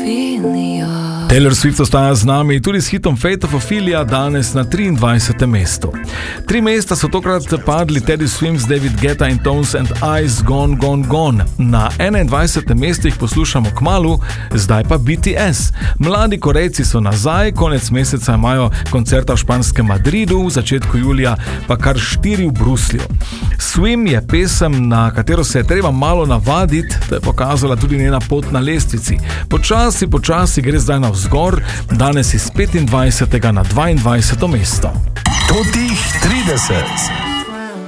Taylor Swift ostaja z nami tudi s hitom Fate of Ophelia, danes na 23. mestu. 3 mesta so tokrat padli Teddy Swims, David Guetta in Tones and I's Gone, Gone, Gone. Na 21. mestu jih poslušamo kmalu, zdaj pa BTS. Mladi Korejci so nazaj, konec meseca imajo koncerta v španskem Madridu, v začetku julija pa kar 4 v Bruslju. Swim je pesem, na katero se je treba malo navaditi, to je pokazala tudi njena pot na lestvici. Počasi gre zdaj navzgor, danes iz 25. na 22. mesto. Totih 30.